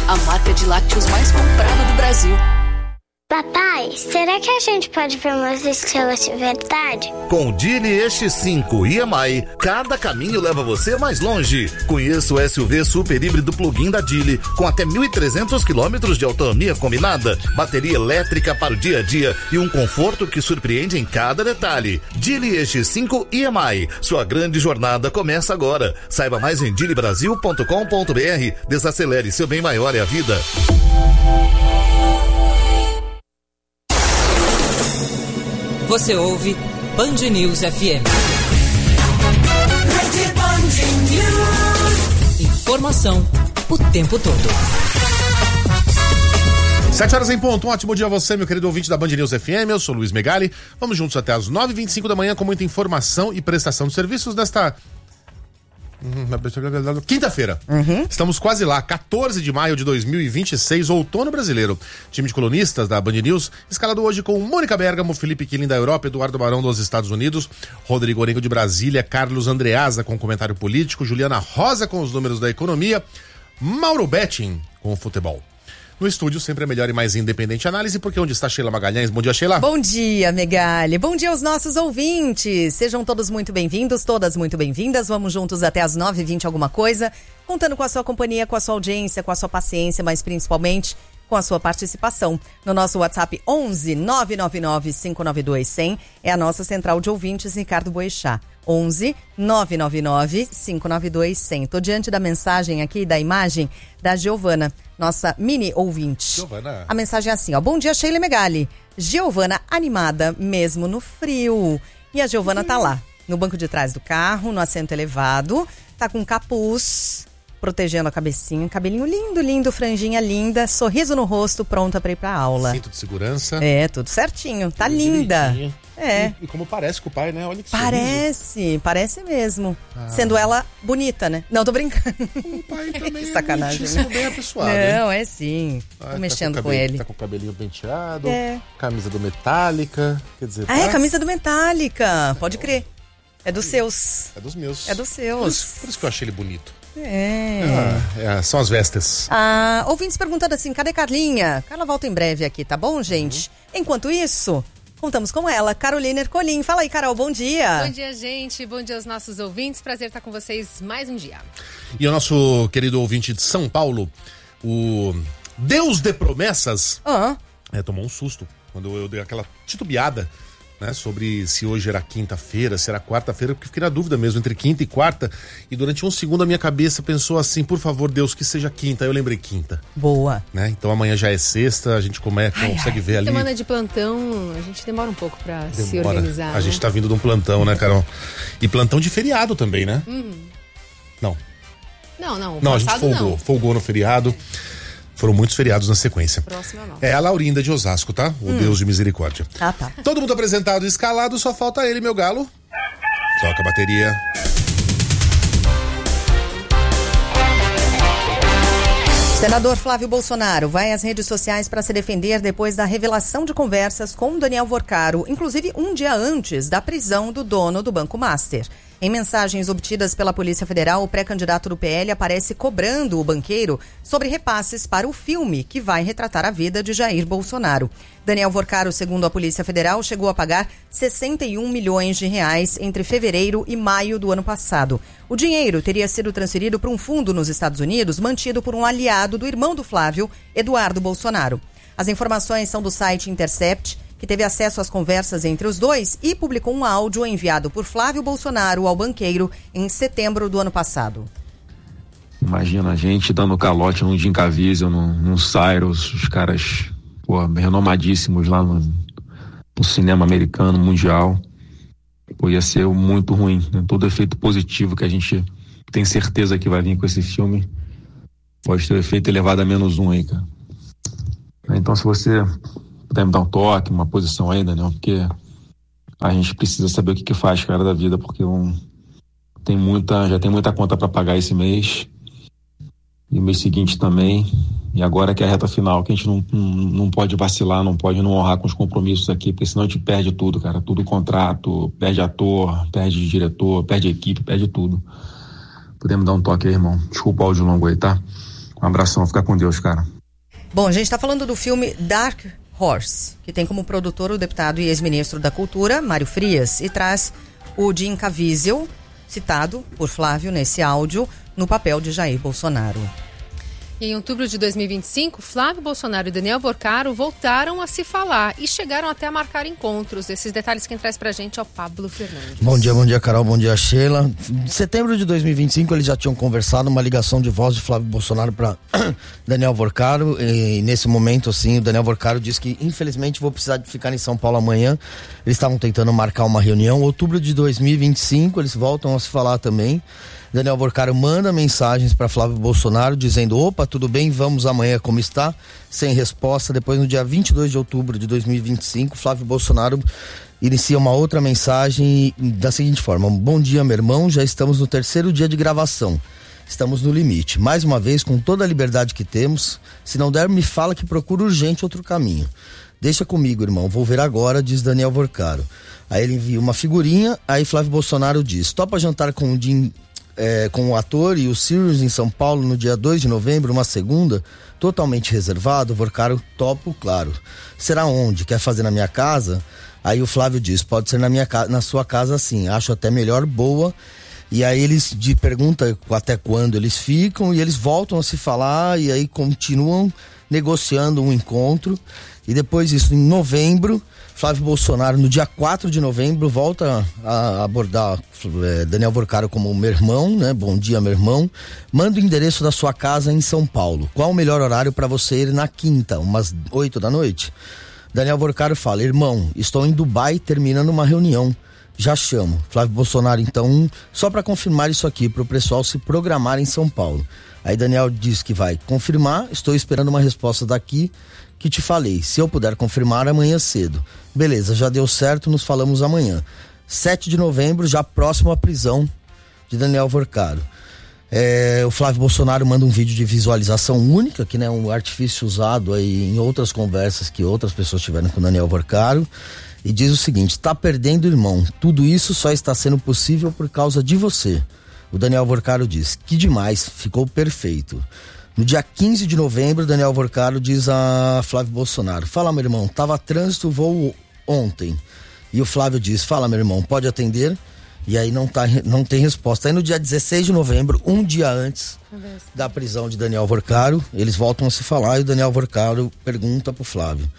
a marca de lácteos mais comprada do Brasil. Papai, será que a gente pode ver umas estrelas de verdade? Com o Geely X5 EMI, cada caminho leva você mais longe. Conheça o SUV super híbrido plug-in da Geely, com até 1.300 km de autonomia combinada, bateria elétrica para o dia a dia e um conforto que surpreende em cada detalhe. Geely X5 EMI, sua grande jornada começa agora. Saiba mais em geelybrasil.com.br. Desacelere, seu bem maior é a vida. Você ouve Band News FM. Informação o tempo todo. 7h em ponto. Um ótimo dia a você, meu querido ouvinte da Band News FM. Eu sou Luiz Megali. Vamos juntos até as 9h25 da manhã com muita informação e prestação de serviços desta quinta-feira. Estamos quase lá, 14 de maio de 2026, outono brasileiro. Time de colunistas da Band News, escalado hoje com Mônica Bergamo, Felipe Killing da Europa, Eduardo Barão dos Estados Unidos, Rodrigo Orengo de Brasília, Carlos Andreasa com comentário político, Juliana Rosa com os números da economia, Mauro Betting com o futebol. No estúdio, sempre a melhor e mais independente análise, porque onde está Sheila Magalhães? Bom dia, Sheila. Bom dia, Megali. Bom dia aos nossos ouvintes. Sejam todos muito bem-vindos, todas muito bem-vindas. Vamos juntos até as 9h20 alguma coisa, contando com a sua companhia, com a sua audiência, com a sua paciência, mas principalmente com a sua participação. No nosso WhatsApp 11 999 592 100 é a nossa central de ouvintes, Ricardo Boechat. 11 999 592 100. Tô diante da mensagem aqui, da imagem da Giovana, nossa mini ouvinte. Giovana. A mensagem é assim, ó. Bom dia, Sheila Megali. Giovana animada mesmo no frio. E a Giovana tá lá, no banco de trás do carro, no assento elevado, tá com capuz, protegendo a cabecinha, cabelinho lindo, lindo, franjinha linda, sorriso no rosto, pronta pra ir pra aula. Cinto de segurança. É, tudo certinho, tá linda. Direitinho. É. E como parece com o pai, né? Olha que Parece mesmo. Sendo ela bonita, né? Não, tô brincando. O pai também sacanagem, é né? bem apessoado. Não, é sim. Tô mexendo com ele. Tá com o cabelinho penteado, camisa do Metallica, quer dizer... É, camisa do Metallica, pode crer. É dos seus. É dos meus. É dos seus. Por isso que eu achei ele bonito. São as vestes. Ouvintes perguntando assim, cadê Carlinha? Carla volta em breve aqui, tá bom, gente? Enquanto isso, contamos com ela, Carolina Ercolim. Fala aí, Carol, bom dia. Bom dia, gente. Bom dia aos nossos ouvintes. Prazer estar com vocês mais um dia. E o nosso querido ouvinte de São Paulo, o Deus de Promessas, tomou um susto quando eu dei aquela titubeada, né, sobre se hoje era quinta-feira, se era quarta-feira, porque fiquei na dúvida mesmo entre quinta e quarta, e durante um segundo a minha cabeça pensou assim, por favor, Deus, que seja quinta. Aí eu lembrei quinta. Boa. Né? Então amanhã já é sexta, a gente consegue ver ali. Semana de plantão, a gente demora um pouco pra se organizar. A gente tá vindo de um plantão, né, Carol? E plantão de feriado também, né? Não. Não, a gente folgou no feriado. Foram muitos feriados na sequência. Próxima não. É a Laurinda de Osasco, tá? O Deus de misericórdia. Tá. Todo mundo apresentado e escalado, só falta ele, meu galo. Toca a bateria. Senador Flávio Bolsonaro vai às redes sociais para se defender depois da revelação de conversas com Daniel Vorcaro, inclusive um dia antes da prisão do dono do Banco Master. Em mensagens obtidas pela Polícia Federal, o pré-candidato do PL aparece cobrando o banqueiro sobre repasses para o filme que vai retratar a vida de Jair Bolsonaro. Daniel Vorcaro, segundo a Polícia Federal, chegou a pagar 61 milhões de reais entre fevereiro e maio do ano passado. O dinheiro teria sido transferido para um fundo nos Estados Unidos, mantido por um aliado do irmão do Flávio, Eduardo Bolsonaro. As informações são do site Intercept, que teve acesso às conversas entre os dois e publicou um áudio enviado por Flávio Bolsonaro ao banqueiro em setembro do ano passado. Imagina a gente dando calote num Jim Caviezel, num Cyrus, os caras renomadíssimos lá no cinema americano, mundial. Ia ser muito ruim, né? Todo efeito positivo que a gente tem certeza que vai vir com esse filme pode ter o efeito elevado a -1 aí, cara. Então, se você puder me dar um toque, uma posição aí, Daniel, porque a gente precisa saber o que faz, cara, da vida, porque já tem muita conta para pagar esse mês e o mês seguinte também, e agora que é a reta final, que a gente não pode vacilar, não pode não honrar com os compromissos aqui, porque senão a gente perde tudo, cara, tudo contrato, perde ator, perde diretor, perde equipe, perde tudo. Podemos dar um toque aí, irmão? Desculpa o áudio longo aí, tá? Um abração, fica com Deus, cara. Bom, a gente está falando do filme Dark Horse, que tem como produtor o deputado e ex-ministro da Cultura, Mário Frias, e traz o Jim Caviezel, citado por Flávio nesse áudio, no papel de Jair Bolsonaro. E em outubro de 2025, Flávio Bolsonaro e Daniel Vorcaro voltaram a se falar e chegaram até a marcar encontros. Esses detalhes quem traz pra gente é o Pablo Fernandes. Bom dia, Carol, bom dia, Sheila. Em setembro de 2025, eles já tinham conversado, uma ligação de voz de Flávio Bolsonaro para Daniel Vorcaro, e nesse momento, assim, o Daniel Vorcaro disse que, infelizmente, vou precisar de ficar em São Paulo amanhã. Eles estavam tentando marcar uma reunião. Em outubro de 2025, eles voltam a se falar também. Daniel Vorcaro manda mensagens para Flávio Bolsonaro dizendo: opa, tudo bem, vamos amanhã, como está? Sem resposta. Depois, no dia 22 de outubro de 2025, Flávio Bolsonaro inicia uma outra mensagem da seguinte forma: bom dia, meu irmão, já estamos no 3º dia de gravação. Estamos no limite. Mais uma vez, com toda a liberdade que temos, se não der, me fala que procura urgente outro caminho. Deixa comigo, irmão, vou ver agora, diz Daniel Vorcaro. Aí ele envia uma figurinha, aí Flávio Bolsonaro diz: topa jantar com o Jim, com o ator e o Sirius em São Paulo no dia 2 de novembro, uma segunda, totalmente reservado. Vorcaro: topo, claro. Será onde? Quer fazer na minha casa? Aí o Flávio diz: pode ser na sua casa sim, acho até melhor, boa. E aí eles perguntam até quando eles ficam, e eles voltam a se falar, e aí continuam negociando um encontro. E depois disso, em novembro, Flávio Bolsonaro, no dia 4 de novembro, volta a abordar Daniel Vorcaro como meu irmão, né? Bom dia, meu irmão. Manda o endereço da sua casa em São Paulo. Qual o melhor horário para você ir na quinta, umas 8 da noite? Daniel Vorcaro fala: irmão, estou em Dubai terminando uma reunião. Já chamo. Flávio Bolsonaro, então, só para confirmar isso aqui, para o pessoal se programar em São Paulo. Aí Daniel diz que vai confirmar, estou esperando uma resposta daqui que te falei. Se eu puder confirmar, amanhã cedo. Beleza, já deu certo, nos falamos amanhã. 7 de novembro, já próximo à prisão de Daniel Vorcaro. O Flávio Bolsonaro manda um vídeo de visualização única, que é um artifício usado aí em outras conversas que outras pessoas tiveram com Daniel Vorcaro, e diz o seguinte: tá perdendo, irmão, tudo isso só está sendo possível por causa de você. O Daniel Vorcaro diz: que demais, ficou perfeito. No dia 15 de novembro, Daniel Vorcaro diz a Flávio Bolsonaro: fala, meu irmão, tava trânsito, voo ontem. E o Flávio diz: fala, meu irmão, pode atender? E aí não tem resposta. Aí no dia 16 de novembro, um dia antes da prisão de Daniel Vorcaro, eles voltam a se falar, e o Daniel Vorcaro pergunta pro Flávio: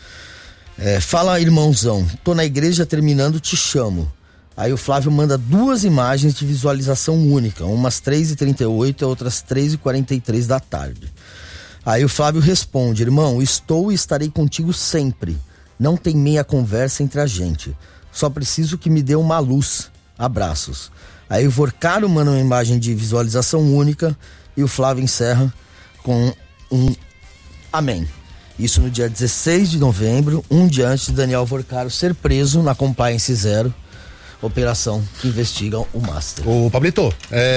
fala, irmãozão, tô na igreja terminando, te chamo. Aí o Flávio manda 2 imagens de visualização única, umas 3h38 e outras 3h43 da tarde. Aí o Flávio responde: irmão, estou e estarei contigo sempre. Não tem meia conversa entre a gente. Só preciso que me dê uma luz. Abraços. Aí o Vorcaro manda uma imagem de visualização única e o Flávio encerra com um amém. Isso no dia 16 de novembro, um dia antes de Daniel Vorcaro ser preso na Compliance Zero, operação que investiga o Master. Ô, Pablito,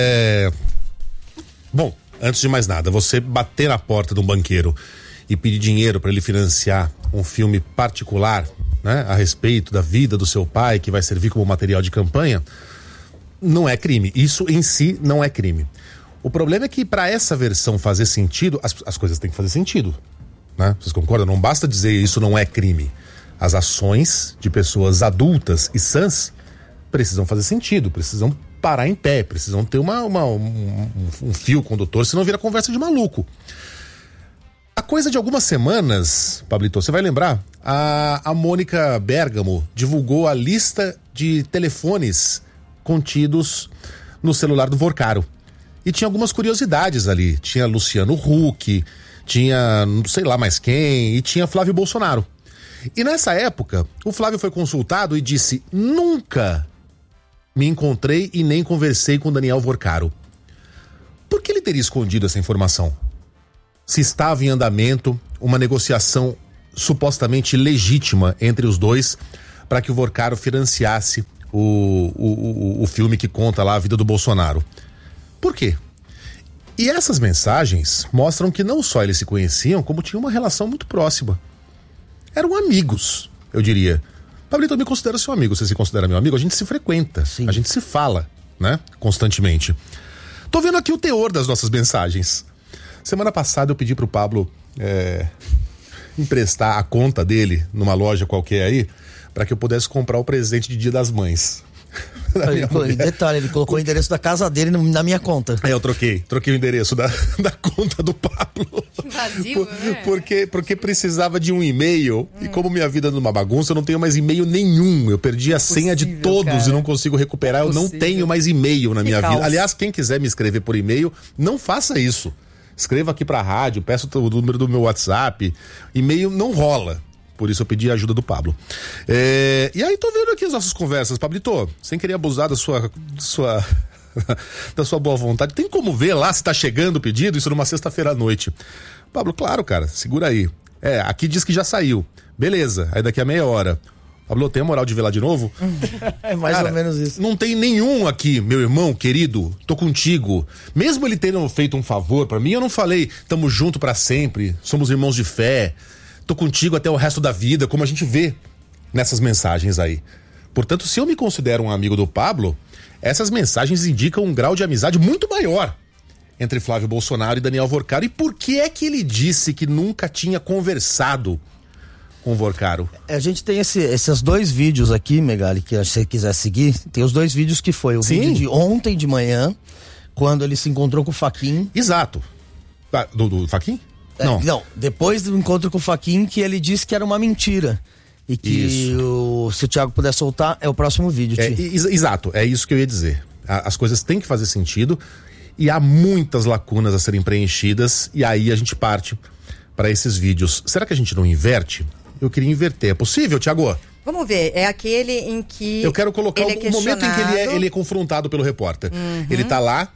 bom, antes de mais nada, você bater na porta de um banqueiro e pedir dinheiro para ele financiar um filme particular, né, a respeito da vida do seu pai, que vai servir como material de campanha, não é crime. Isso em si não é crime. O problema é que para essa versão fazer sentido, as coisas têm que fazer sentido, né? Vocês concordam? Não basta dizer isso não é crime. As ações de pessoas adultas e sãs precisam fazer sentido, precisam parar em pé, precisam ter um fio condutor, senão vira conversa de maluco. A coisa de algumas semanas, Pablito, você vai lembrar, a Mônica Bergamo divulgou a lista de telefones contidos no celular do Vorcaro. E tinha algumas curiosidades ali. Tinha Luciano Huck, tinha não sei lá mais quem, e tinha Flávio Bolsonaro. E nessa época, o Flávio foi consultado e disse: nunca me encontrei e nem conversei com Daniel Vorcaro. Por que ele teria escondido essa informação? Se estava em andamento uma negociação supostamente legítima entre os dois para que o Vorcaro financiasse o filme que conta lá a vida do Bolsonaro. Por quê? E essas mensagens mostram que não só eles se conheciam, como tinham uma relação muito próxima. Eram amigos, eu diria. Pablito, eu me considero seu amigo. Você se considera meu amigo? A gente se frequenta. Sim. A gente se fala, né? Constantemente. Tô vendo aqui o teor das nossas mensagens. Semana passada eu pedi pro Pablo emprestar a conta dele numa loja qualquer aí, para que eu pudesse comprar o presente de Dia das Mães. Detalhe, ele colocou o endereço da casa dele na minha conta. Eu troquei o endereço da conta do Pablo. Vazio, porque precisava de um e-mail, e como minha vida é numa bagunça, eu não tenho mais e-mail nenhum. Eu perdi a senha de todos, cara, e não consigo recuperar. Eu não tenho mais e-mail na minha vida. Aliás, quem quiser me escrever por e-mail, não faça isso. Escreva aqui pra rádio, peço o número do meu WhatsApp. E-mail não rola. Por isso eu pedi a ajuda do Pablo. E aí tô vendo aqui as nossas conversas, Pablito, sem querer abusar da sua boa vontade. Tem como ver lá se tá chegando o pedido? Isso numa sexta-feira à noite. Pablo, claro, cara, segura aí. Aqui diz que já saiu. Beleza, aí daqui a meia hora. Pablo, tem a moral de ver lá de novo? É mais ou menos isso. Não tem nenhum aqui, meu irmão querido, tô contigo. Mesmo ele tendo feito um favor pra mim, eu não falei, tamo junto pra sempre, somos irmãos de fé. Tô contigo até o resto da vida, como a gente vê nessas mensagens aí. Portanto, se eu me considero um amigo do Pablo, essas mensagens indicam um grau de amizade muito maior entre Flávio Bolsonaro e Daniel Vorcaro. E por que é que ele disse que nunca tinha conversado com o Vorcaro? A gente tem esses dois vídeos aqui, Megali, que se você quiser seguir, tem os dois vídeos que foi. O vídeo de ontem de manhã, quando ele se encontrou com o Fachin. Exato. Do Fachin? Não, depois do encontro com o Fachin, que ele disse que era uma mentira. E que se o Thiago puder soltar, é o próximo vídeo. Exato, é isso que eu ia dizer. As coisas têm que fazer sentido e há muitas lacunas a serem preenchidas, e aí a gente parte para esses vídeos. Será que a gente não inverte? Eu queria inverter. É possível, Thiago? Vamos ver, é aquele em que eu quero colocar o momento em que ele é confrontado pelo repórter. Ele tá lá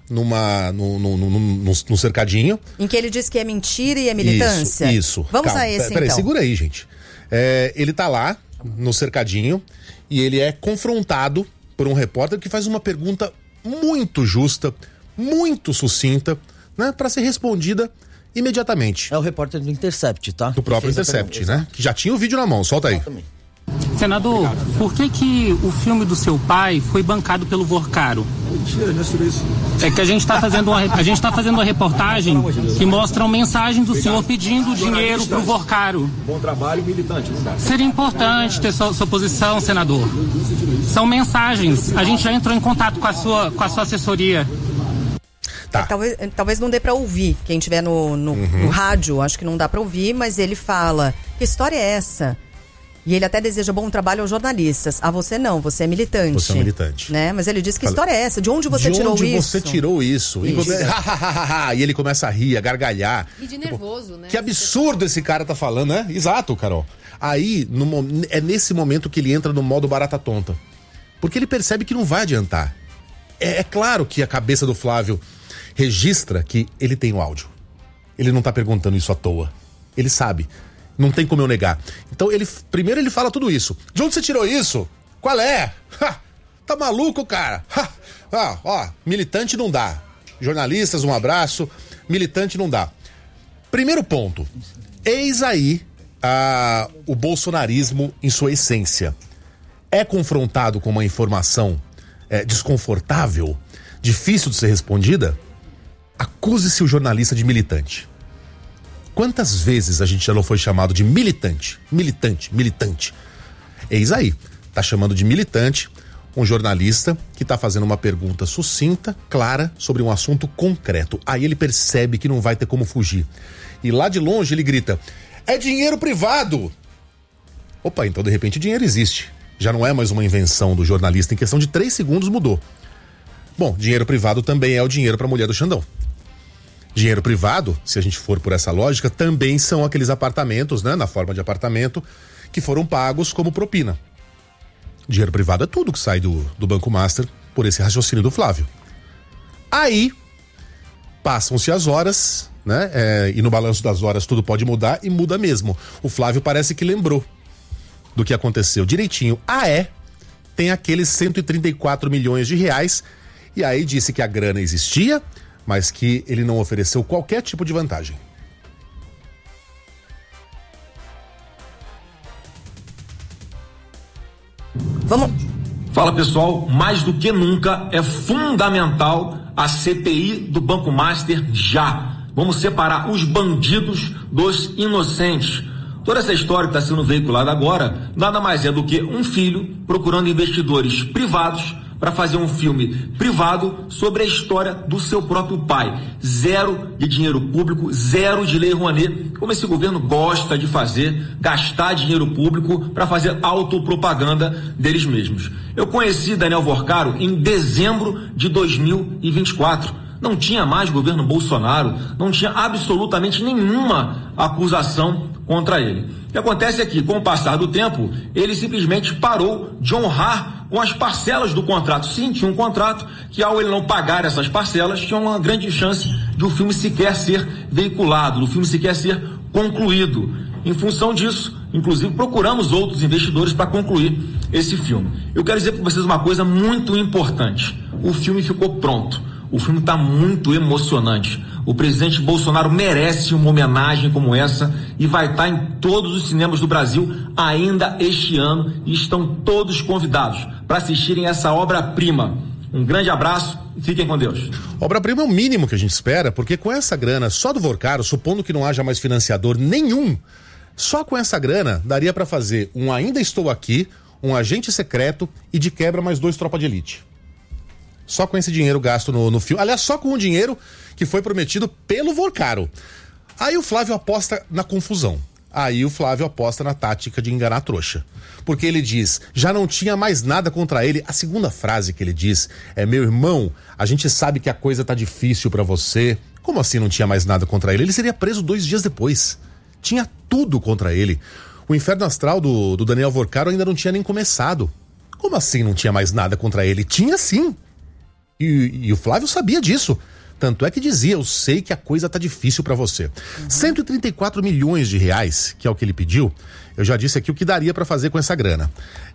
no cercadinho. Em que ele diz que é mentira e é militância? Isso. Vamos a esse, peraí, então. Segura aí, gente. Ele tá lá no cercadinho e ele é confrontado por um repórter que faz uma pergunta muito justa, muito sucinta, né, para ser respondida imediatamente. É o repórter do Intercept, tá? Do próprio Intercept, né? Que já tinha o vídeo na mão. Solta aí. Senador, por que o filme do seu pai foi bancado pelo Vorcaro? É que a gente está fazendo uma reportagem que mostra mensagens do senhor pedindo dinheiro pro Vorcaro. Bom trabalho, militante. Seria importante ter sua posição, senador. São mensagens. A gente já entrou em contato com a sua assessoria. Tá. Talvez não dê pra ouvir. Quem tiver no rádio, acho que não dá pra ouvir, mas ele fala: que história é essa? E ele até deseja bom trabalho aos jornalistas. A você não, você é militante. Você é um militante. Né? Mas ele diz: que história é essa? De onde você tirou isso? De onde você tirou isso? E ele começa a rir, a gargalhar. E de nervoso, né? Que absurdo esse cara tá falando, né? Exato, Carol. Aí, é nesse momento que ele entra no modo barata tonta. Porque ele percebe que não vai adiantar. É claro que a cabeça do Flávio registra que ele tem o áudio. Ele não tá perguntando isso à toa. Ele sabe. Não tem como eu negar. Então, primeiro ele fala tudo isso. De onde você tirou isso? Qual é? Tá maluco, cara? Militante não dá. Jornalistas, um abraço. Militante não dá. Primeiro ponto. Eis aí o bolsonarismo em sua essência. É confrontado com uma informação desconfortável, difícil de ser respondida? Acuse-se o jornalista de militante. Quantas vezes a gente já não foi chamado de militante? Militante. Eis aí, tá chamando de militante um jornalista que tá fazendo uma pergunta sucinta, clara, sobre um assunto concreto. Aí ele percebe que não vai ter como fugir. E lá de longe ele grita: é dinheiro privado! Opa, então de repente dinheiro existe. Já não é mais uma invenção do jornalista, em questão de 3 segundos mudou. Bom, dinheiro privado também é o dinheiro pra mulher do Xandão. Dinheiro privado, se a gente for por essa lógica, também são aqueles apartamentos, né, na forma de apartamento, que foram pagos como propina. Dinheiro privado é tudo que sai do Banco Master por esse raciocínio do Flávio. Aí, passam-se as horas, né, e no balanço das horas tudo pode mudar, e muda mesmo. O Flávio parece que lembrou do que aconteceu direitinho. Tem aqueles 134 milhões de reais, e aí disse que a grana existia, mas que ele não ofereceu qualquer tipo de vantagem. Vamos. Fala, pessoal, mais do que nunca é fundamental a CPI do Banco Master já. Vamos separar os bandidos dos inocentes. Toda essa história que está sendo veiculada agora nada mais é do que um filho procurando investidores privados para fazer um filme privado sobre a história do seu próprio pai. Zero de dinheiro público, zero de lei Rouanet, como esse governo gosta de fazer, gastar dinheiro público para fazer autopropaganda deles mesmos. Eu conheci Daniel Vorcaro em dezembro de 2024. Não tinha mais governo Bolsonaro, não tinha absolutamente nenhuma acusação contra ele. O que acontece é que, com o passar do tempo, ele simplesmente parou de honrar com as parcelas do contrato. Sim, tinha um contrato que, ao ele não pagar essas parcelas, tinha uma grande chance de o filme sequer ser veiculado, do filme sequer ser concluído. Em função disso, inclusive, procuramos outros investidores para concluir esse filme. Eu quero dizer para vocês uma coisa muito importante. O filme ficou pronto. O filme está muito emocionante. O presidente Bolsonaro merece uma homenagem como essa e vai estar em todos os cinemas do Brasil ainda este ano e estão todos convidados para assistirem essa obra-prima. Um grande abraço e fiquem com Deus. Obra-prima é o mínimo que a gente espera, porque com essa grana, só do Vorcaro, supondo que não haja mais financiador nenhum, só com essa grana daria para fazer um Ainda Estou Aqui, um Agente Secreto e de quebra mais 2 Tropa de Elite. Só com esse dinheiro gasto no filme. Aliás, só com o dinheiro que foi prometido pelo Vorcaro. Aí o Flávio aposta na confusão. Aí o Flávio aposta na tática de enganar a trouxa. Porque ele diz, já não tinha mais nada contra ele. A segunda frase que ele diz é: meu irmão, a gente sabe que a coisa tá difícil pra você. Como assim não tinha mais nada contra ele? Ele seria preso 2 dias depois. Tinha tudo contra ele. O inferno astral do Daniel Vorcaro ainda não tinha nem começado. Como assim não tinha mais nada contra ele? Tinha sim. E o Flávio sabia disso. Tanto é que dizia, eu sei que a coisa tá difícil pra você. 134 milhões de reais, que é o que ele pediu, eu já disse aqui o que daria pra fazer com essa grana.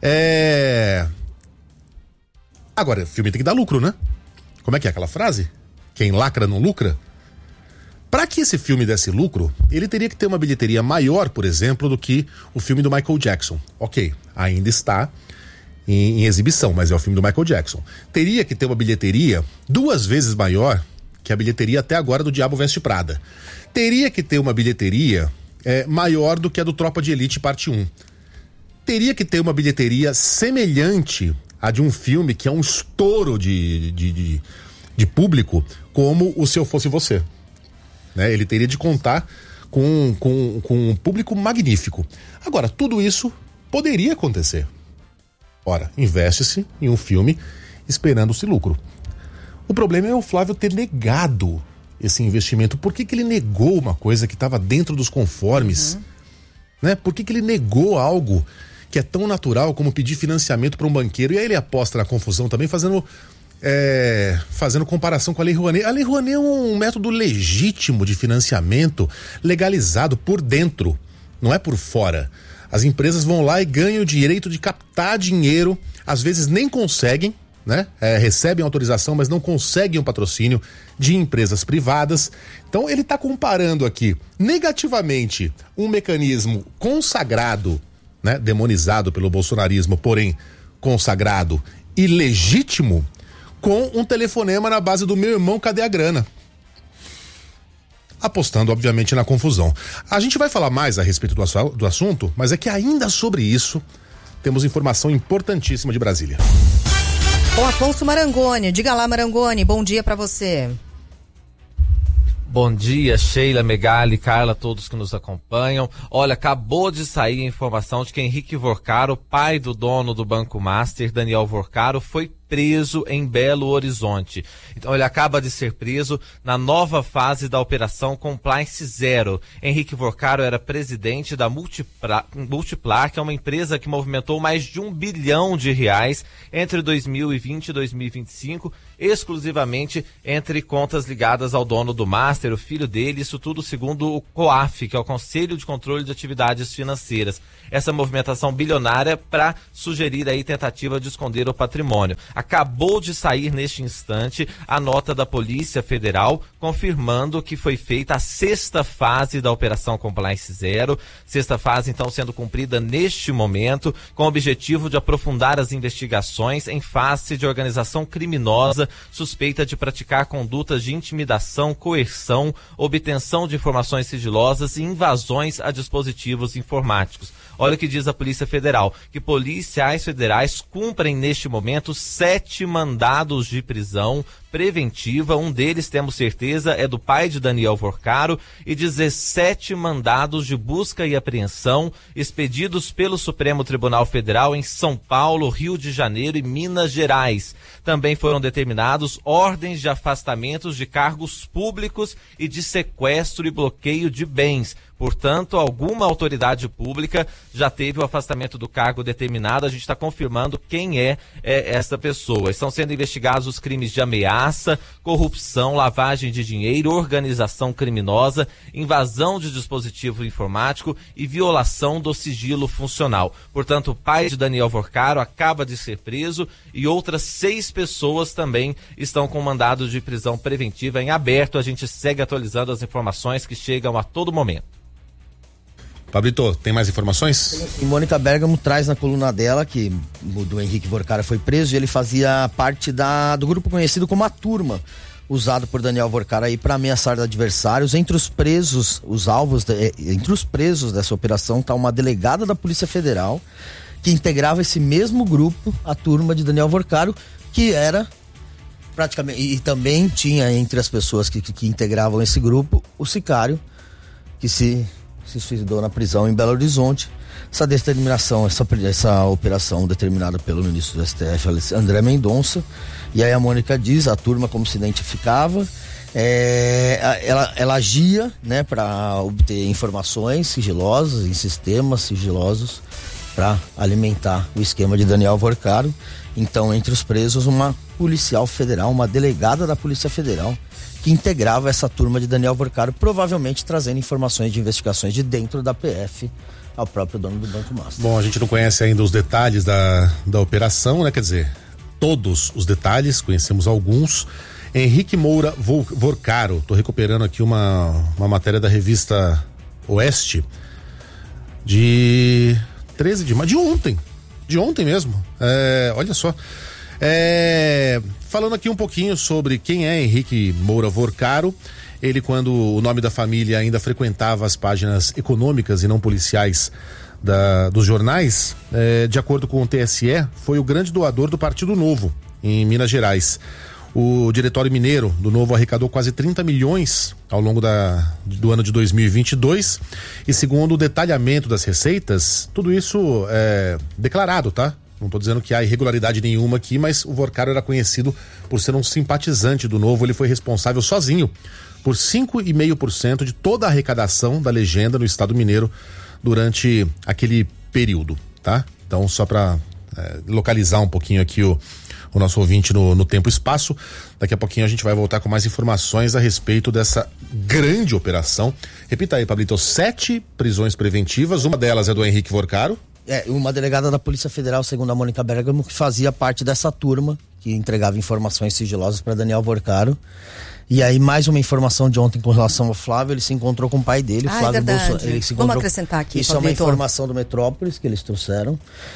Agora, o filme tem que dar lucro, né? Como é que é aquela frase? Quem lacra não lucra? Pra que esse filme desse lucro, ele teria que ter uma bilheteria maior, por exemplo, do que o filme do Michael Jackson. Ok, ainda está em exibição, mas é o filme do Michael Jackson. Teria que ter uma bilheteria 2 vezes maior que a bilheteria até agora do Diabo Veste Prada. Teria que ter uma bilheteria maior do que a do Tropa de Elite Parte 1. Teria que ter uma bilheteria semelhante à de um filme que é um estouro de público, como o Se Eu Fosse Você. Né? Ele teria de contar com um público magnífico. Agora, tudo isso poderia acontecer. Ora, investe-se em um filme esperando-se lucro. O problema é o Flávio ter negado esse investimento. Por que ele negou uma coisa que estava dentro dos conformes? Né? Por que ele negou algo que é tão natural como pedir financiamento para um banqueiro? E aí ele aposta na confusão também, fazendo comparação com a Lei Rouanet. A Lei Rouanet é um método legítimo de financiamento, legalizado por dentro, não é por fora. As empresas vão lá e ganham o direito de captar dinheiro, às vezes nem conseguem, né? Recebem autorização, mas não conseguem o patrocínio de empresas privadas. Então ele está comparando aqui negativamente um mecanismo consagrado, né? Demonizado pelo bolsonarismo, porém consagrado e legítimo, com um telefonema na base do meu irmão, cadê a grana? Apostando, obviamente, na confusão. A gente vai falar mais a respeito do assunto, mas é que ainda sobre isso temos informação importantíssima de Brasília. O Afonso Marangoni, diga lá, Marangoni, bom dia pra você. Bom dia, Sheila, Megali, Carla, todos que nos acompanham. Olha, acabou de sair a informação de que Henrique Vorcaro, pai do dono do Banco Master, Daniel Vorcaro, foi preso em Belo Horizonte. Então ele acaba de ser preso na nova fase da Operação Compliance Zero. Henrique Vorcaro era presidente da Multiplar, que é uma empresa que movimentou mais de R$1 bilhão entre 2020 e 2025, exclusivamente entre contas ligadas ao dono do Master, o filho dele, isso tudo segundo o COAF, que é o Conselho de Controle de Atividades Financeiras. Essa movimentação bilionária para sugerir aí tentativa de esconder o patrimônio. Acabou de sair neste instante a nota da Polícia Federal confirmando que foi feita a 6ª fase da Operação Compliance Zero. 6ª fase, então, sendo cumprida neste momento, com o objetivo de aprofundar as investigações em face de organização criminosa suspeita de praticar condutas de intimidação, coerção, obtenção de informações sigilosas e invasões a dispositivos informáticos. Olha o que diz a Polícia Federal, que policiais federais cumprem neste momento 7 mandados de prisão preventiva, um deles, temos certeza, é do pai de Daniel Vorcaro, e 17 mandados de busca e apreensão expedidos pelo Supremo Tribunal Federal em São Paulo, Rio de Janeiro e Minas Gerais. Também foram determinados ordens de afastamentos de cargos públicos e de sequestro e bloqueio de bens. Portanto, alguma autoridade pública já teve o afastamento do cargo determinado. A gente está confirmando quem é essa pessoa. Estão sendo investigados os crimes de ameaça, corrupção, lavagem de dinheiro, organização criminosa, invasão de dispositivo informático e violação do sigilo funcional. Portanto, o pai de Daniel Vorcaro acaba de ser preso e outras 6 pessoas também estão com mandado de prisão preventiva em aberto. A gente segue atualizando as informações que chegam a todo momento. Pablito, tem mais informações? E Mônica Bergamo traz na coluna dela que o do Henrique Vorcaro foi preso e ele fazia parte do grupo conhecido como a Turma, usado por Daniel Vorcaro aí para ameaçar adversários. Entre os presos, os alvos, entre os presos dessa operação está uma delegada da Polícia Federal que integrava esse mesmo grupo, a Turma de Daniel Vorcaro, que era praticamente, e também tinha entre as pessoas que integravam esse grupo, o sicário que se suicidou na prisão em Belo Horizonte. Essa determinação, essa operação determinada pelo ministro do STF, André Mendonça. E aí a Mônica diz, a Turma como se identificava, ela agia, né, para obter informações sigilosas em sistemas sigilosos para alimentar o esquema de Daniel Vorcaro. Então, entre os presos, uma policial federal, uma delegada da Polícia Federal, que integrava essa turma de Daniel Vorcaro, provavelmente trazendo informações de investigações de dentro da PF ao próprio dono do Banco Master. Bom, a gente não conhece ainda os detalhes da operação, né? Quer dizer, todos os detalhes, conhecemos alguns. Henrique Moura Vorcaro, tô recuperando aqui uma matéria da revista Oeste de 13 de maio, de ontem mesmo, olha só. Falando aqui um pouquinho sobre quem é Henrique Moura Vorcaro. Ele, quando o nome da família ainda frequentava as páginas econômicas e não policiais dos jornais, de acordo com o TSE, foi o grande doador do Partido Novo em Minas Gerais. O Diretório Mineiro do Novo arrecadou quase 30 milhões ao longo do ano de 2022 e, segundo o detalhamento das receitas, tudo isso é declarado, tá? Não estou dizendo que há irregularidade nenhuma aqui, mas o Vorcaro era conhecido por ser um simpatizante do Novo. Ele foi responsável sozinho por 5,5% de toda a arrecadação da legenda no estado mineiro durante aquele período, tá? Então, só para localizar um pouquinho aqui o nosso ouvinte no tempo e espaço. Daqui a pouquinho a gente vai voltar com mais informações a respeito dessa grande operação. Repita aí, Pablito, 7 prisões preventivas, uma delas é do Henrique Vorcaro. Uma delegada da Polícia Federal, segundo a Mônica Bergamo, que fazia parte dessa turma que entregava informações sigilosas para Daniel Vorcaro. E aí, mais uma informação de ontem com relação ao Flávio, ele se encontrou com o pai dele, Flávio Bolsonaro. Vamos acrescentar aqui. Isso é uma informação do Metrópolis que eles trouxeram.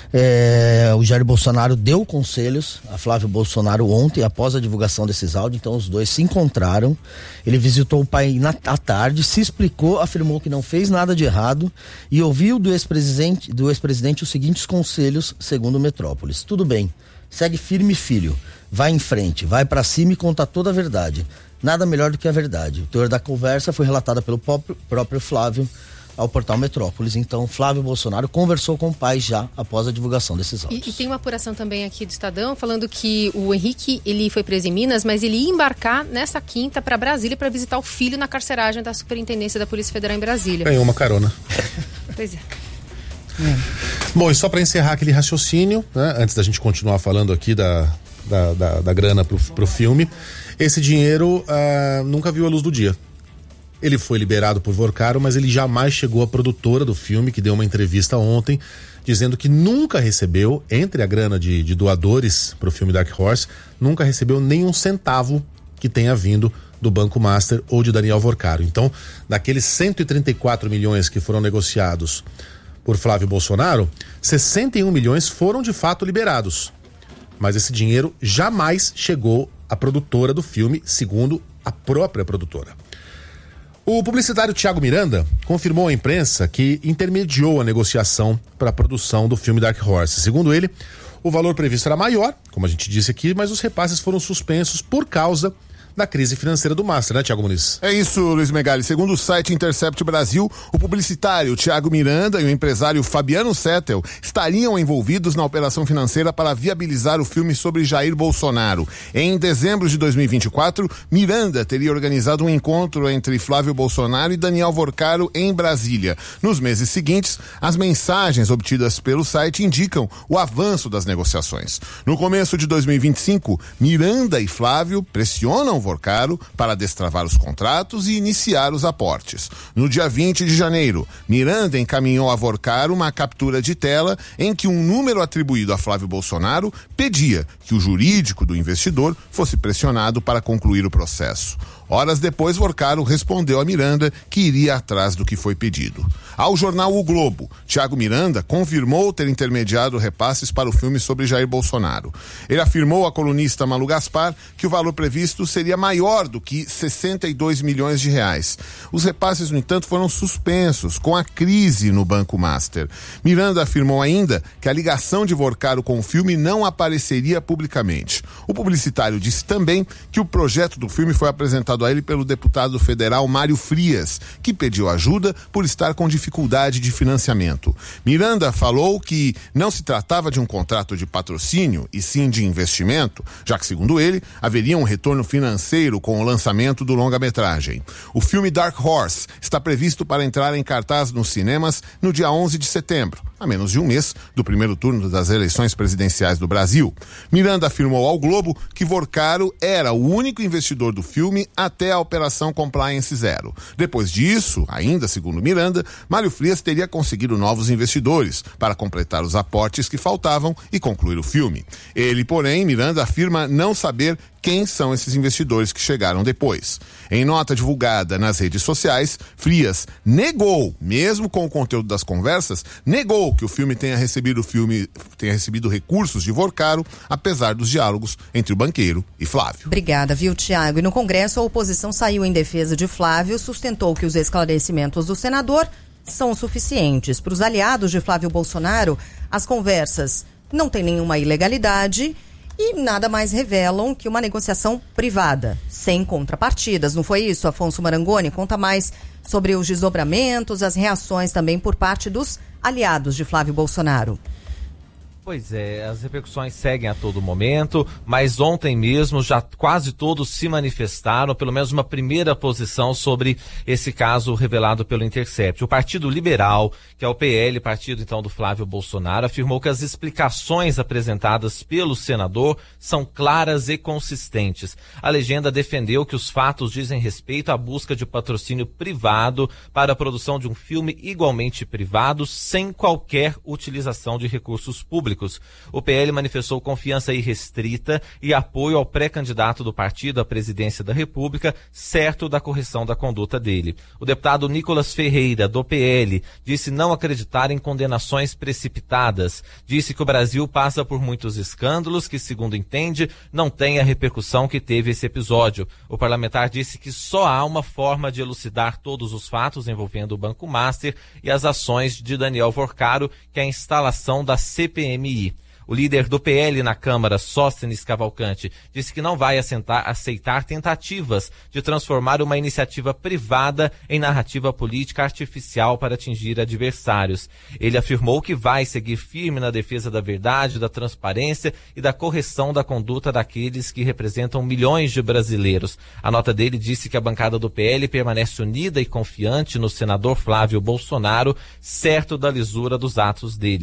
O Jair Bolsonaro deu conselhos a Flávio Bolsonaro ontem, após a divulgação desses áudios, então os dois se encontraram. Ele visitou o pai à tarde, se explicou, afirmou que não fez nada de errado e ouviu do ex-presidente os seguintes conselhos, segundo o Metrópolis. Tudo bem, segue firme, filho, vai em frente, vai pra cima e conta toda a verdade. Nada melhor do que a verdade. O teor da conversa foi relatada pelo próprio Flávio ao portal Metrópolis. Então, Flávio Bolsonaro conversou com o pai já após a divulgação desses áudios. E tem uma apuração também aqui do Estadão falando que o Henrique, ele foi preso em Minas, mas ele ia embarcar nessa quinta para Brasília para visitar o filho na carceragem da Superintendência da Polícia Federal em Brasília. Ganhou uma carona. Pois é. Bom, e só para encerrar aquele raciocínio, né, antes da gente continuar falando aqui da grana pro filme, esse dinheiro nunca viu a luz do dia. Ele foi liberado por Vorcaro, mas ele jamais chegou à produtora do filme, que deu uma entrevista ontem, dizendo que nunca recebeu, entre a grana de doadores para o filme Dark Horse, nunca recebeu nenhum centavo que tenha vindo do Banco Master ou de Daniel Vorcaro. Então, daqueles 134 milhões que foram negociados por Flávio Bolsonaro, 61 milhões foram de fato liberados. Mas esse dinheiro jamais chegou à produtora do filme, segundo a própria produtora. O publicitário Thiago Miranda confirmou à imprensa que intermediou a negociação para a produção do filme Dark Horse. Segundo ele, o valor previsto era maior, como a gente disse aqui, mas os repasses foram suspensos por causa da crise financeira do Master, né, Thiago Muniz? É isso, Luiz Megali. Segundo o site Intercept Brasil, o publicitário Thiago Miranda e o empresário Fabiano Settel estariam envolvidos na operação financeira para viabilizar o filme sobre Jair Bolsonaro. Em dezembro de 2024, Miranda teria organizado um encontro entre Flávio Bolsonaro e Daniel Vorcaro em Brasília. Nos meses seguintes, as mensagens obtidas pelo site indicam o avanço das negociações. No começo de 2025, Miranda e Flávio pressionam Vorcaro para destravar os contratos e iniciar os aportes. No dia 20 de janeiro, Miranda encaminhou a Vorcaro uma captura de tela em que um número atribuído a Flávio Bolsonaro pedia que o jurídico do investidor fosse pressionado para concluir o processo. Horas depois, Vorcaro respondeu a Miranda que iria atrás do que foi pedido. Ao jornal O Globo, Thiago Miranda confirmou ter intermediado repasses para o filme sobre Jair Bolsonaro. Ele afirmou à colunista Malu Gaspar que o valor previsto seria maior do que 62 milhões de reais. Os repasses, no entanto, foram suspensos com a crise no Banco Master. Miranda afirmou ainda que a ligação de Vorcaro com o filme não apareceria publicamente. O publicitário disse também que o projeto do filme foi apresentado a ele pelo deputado federal Mário Frias, que pediu ajuda por estar com dificuldade de financiamento. Miranda falou que não se tratava de um contrato de patrocínio e sim de investimento, já que, segundo ele, haveria um retorno financeiro com o lançamento do longa-metragem. O filme Dark Horse está previsto para entrar em cartaz nos cinemas no dia 11 de setembro, a menos de um mês do primeiro turno das eleições presidenciais do Brasil. Miranda afirmou ao Globo que Vorcaro era o único investidor do filme até a Operação Compliance Zero. Depois disso, ainda segundo Miranda, Mário Frias teria conseguido novos investidores para completar os aportes que faltavam e concluir o filme. Ele, porém, Miranda afirma não saber quem são esses investidores que chegaram depois. Em nota divulgada nas redes sociais, Frias negou, mesmo com o conteúdo das conversas, negou que o filme tenha recebido recursos de Vorcaro, apesar dos diálogos entre o banqueiro e Flávio. Obrigada, viu, Thiago? E no Congresso, a oposição saiu em defesa de Flávio, sustentou que os esclarecimentos do senador são suficientes. Para os aliados de Flávio Bolsonaro, as conversas não têm nenhuma ilegalidade e nada mais revelam que uma negociação privada, sem contrapartidas. Não foi isso? Afonso Marangoni conta mais sobre os desdobramentos, as reações também por parte dos aliados de Flávio Bolsonaro. Pois é, as repercussões seguem a todo momento, mas ontem mesmo já quase todos se manifestaram, pelo menos uma primeira posição sobre esse caso revelado pelo Intercept. O Partido Liberal, que é o PL, partido então do Flávio Bolsonaro, afirmou que as explicações apresentadas pelo senador são claras e consistentes. A legenda defendeu que os fatos dizem respeito à busca de patrocínio privado para a produção de um filme igualmente privado, sem qualquer utilização de recursos públicos. O PL manifestou confiança irrestrita e apoio ao pré-candidato do partido à presidência da República, certo da correção da conduta dele. O deputado Nicolas Ferreira, do PL, disse não acreditar em condenações precipitadas. Disse que o Brasil passa por muitos escândalos que, segundo entende, não tem a repercussão que teve esse episódio. O parlamentar disse que só há uma forma de elucidar todos os fatos envolvendo o Banco Master e as ações de Daniel Vorcaro, que é a instalação da CPMI. O líder do PL na Câmara, Sóstenes Cavalcante, disse que não vai aceitar tentativas de transformar uma iniciativa privada em narrativa política artificial para atingir adversários. Ele afirmou que vai seguir firme na defesa da verdade, da transparência e da correção da conduta daqueles que representam milhões de brasileiros. A nota dele disse que a bancada do PL permanece unida e confiante no senador Flávio Bolsonaro, certo da lisura dos atos dele.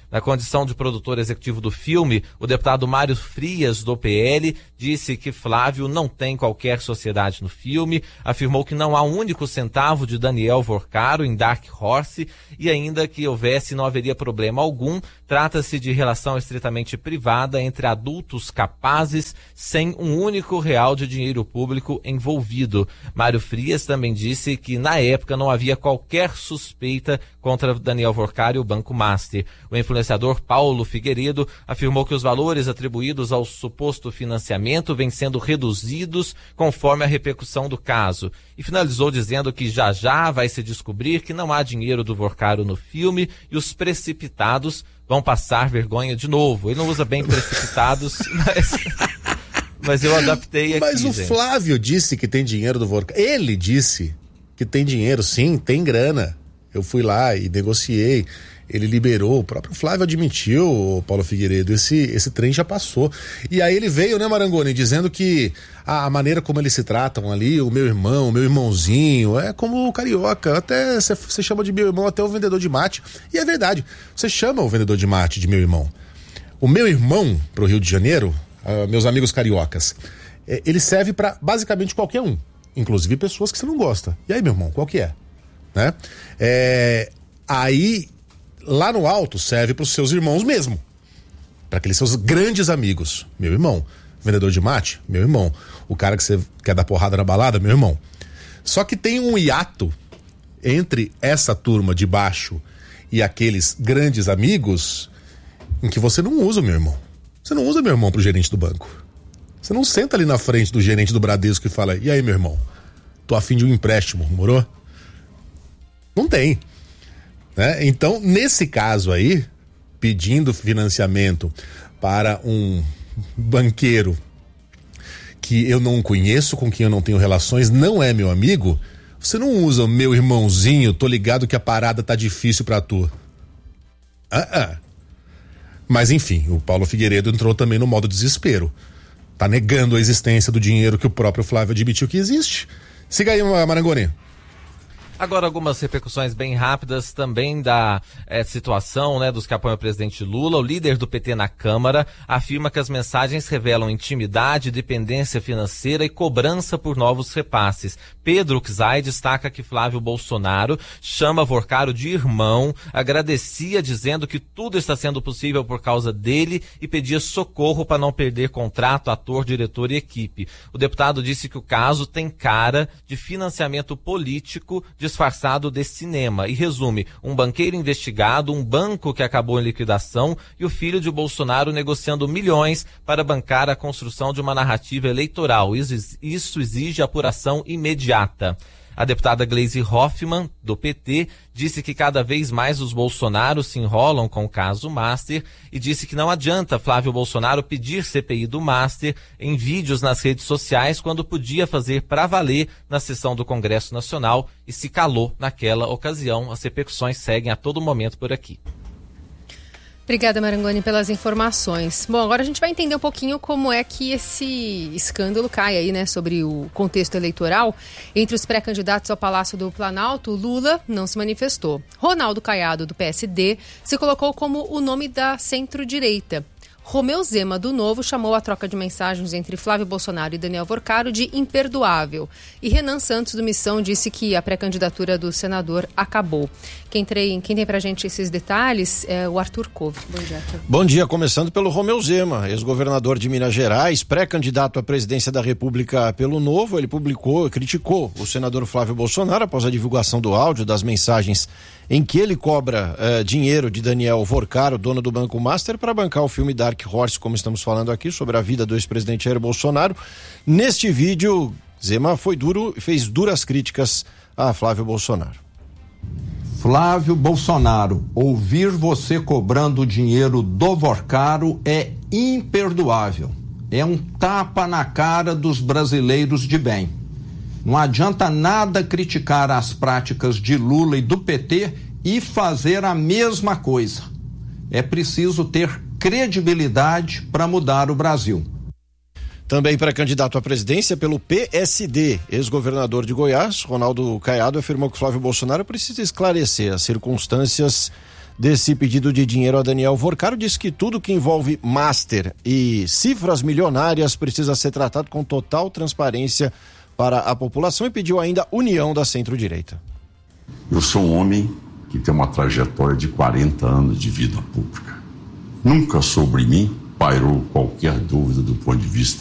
Na condição de produtor executivo do filme, o deputado Mário Frias, do PL, disse que Flávio não tem qualquer sociedade no filme, afirmou que não há um único centavo de Daniel Vorcaro em Dark Horse e ainda que houvesse não haveria problema algum, trata-se de relação estritamente privada entre adultos capazes sem um único real de dinheiro público envolvido. Mário Frias também disse que na época não havia qualquer suspeita contra Daniel Vorcaro e o Banco Master. O influenciador Paulo Figueiredo afirmou que os valores atribuídos ao suposto financiamento vêm sendo reduzidos conforme a repercussão do caso. E finalizou dizendo que já vai se descobrir que não há dinheiro do Vorcaro no filme e os precipitados vão passar vergonha de novo. Ele não usa bem precipitados, mas eu adaptei aqui. Mas o Flávio disse que tem dinheiro do Vorcaro. Ele disse que tem dinheiro, sim, tem grana. Eu fui lá e negociei, ele liberou, o próprio Flávio admitiu, Paulo Figueiredo, esse trem já passou. E aí ele veio, né, Marangoni, dizendo que a maneira como eles se tratam ali, o meu irmão, o meu irmãozinho, é como o carioca, até você chama de meu irmão até o vendedor de mate. E é verdade, você chama o vendedor de mate de meu irmão. O meu irmão pro Rio de Janeiro, meus amigos cariocas, ele serve para basicamente qualquer um, inclusive pessoas que você não gosta. E aí, meu irmão, qual que é? Né? Aí lá no alto serve para os seus irmãos mesmo, para aqueles seus grandes amigos. Meu irmão, vendedor de mate, meu irmão, o cara que você quer dar porrada na balada, meu irmão. Só que tem um hiato entre essa turma de baixo e aqueles grandes amigos em que você não usa o meu irmão. Você não usa meu irmão pro gerente do banco. Você não senta ali na frente do gerente do Bradesco e fala: e aí, meu irmão, tô a fim de um empréstimo, morou? Não tem, né? Então, nesse caso aí, pedindo financiamento para um banqueiro que eu não conheço, com quem eu não tenho relações, não é meu amigo, você não usa o meu irmãozinho, tô ligado que a parada tá difícil pra tu. Mas enfim, o Paulo Figueiredo entrou também no modo desespero. Tá negando a existência do dinheiro que o próprio Flávio admitiu que existe. Siga aí, Marangoni. Agora algumas repercussões bem rápidas também da situação, né, dos que apoiam o presidente Lula. O líder do PT na Câmara afirma que as mensagens revelam intimidade, dependência financeira e cobrança por novos repasses. Pedro Czai destaca que Flávio Bolsonaro chama Vorcaro de irmão, agradecia dizendo que tudo está sendo possível por causa dele e pedia socorro para não perder contrato, ator, diretor e equipe. O deputado disse que o caso tem cara de financiamento político disfarçado de cinema e resume: um banqueiro investigado, um banco que acabou em liquidação e o filho de Bolsonaro negociando milhões para bancar a construção de uma narrativa eleitoral. Isso exige apuração imediata. A deputada Gleisi Hoffmann, do PT, disse que cada vez mais os Bolsonaros se enrolam com o caso Master e disse que não adianta Flávio Bolsonaro pedir CPI do Master em vídeos nas redes sociais quando podia fazer para valer na sessão do Congresso Nacional e se calou naquela ocasião. As repercussões seguem a todo momento por aqui. Obrigada, Marangoni, pelas informações. Bom, agora a gente vai entender um pouquinho como é que esse escândalo cai aí, né, sobre o contexto eleitoral. Entre os pré-candidatos ao Palácio do Planalto, Lula não se manifestou. Ronaldo Caiado, do PSD, se colocou como o nome da centro-direita. Romeu Zema, do Novo, chamou a troca de mensagens entre Flávio Bolsonaro e Daniel Vorcaro de imperdoável. E Renan Santos, do Missão, disse que a pré-candidatura do senador acabou. Quem tem pra gente esses detalhes é o Arthur Couve. Bom dia, Arthur. Bom dia, começando pelo Romeu Zema, ex-governador de Minas Gerais, pré-candidato à presidência da República pelo Novo. Ele criticou o senador Flávio Bolsonaro após a divulgação do áudio das mensagens em que ele cobra dinheiro de Daniel Vorcaro, dono do Banco Master, para bancar o filme Dark Horse, como estamos falando aqui, sobre a vida do ex-presidente Jair Bolsonaro. Neste vídeo, Zema foi duro e fez duras críticas a Flávio Bolsonaro. Flávio Bolsonaro, ouvir você cobrando dinheiro do Vorcaro é imperdoável. É um tapa na cara dos brasileiros de bem. Não adianta nada criticar as práticas de Lula e do PT e fazer a mesma coisa. É preciso ter credibilidade para mudar o Brasil. Também pré-candidato à presidência pelo PSD, ex-governador de Goiás, Ronaldo Caiado, afirmou que Flávio Bolsonaro precisa esclarecer as circunstâncias desse pedido de dinheiro a Daniel Vorcaro, disse que tudo que envolve master e cifras milionárias precisa ser tratado com total transparência para a população e pediu ainda união da centro-direita. Eu sou um homem que tem uma trajetória de 40 anos de vida pública. Nunca sobre mim pairou qualquer dúvida do ponto de vista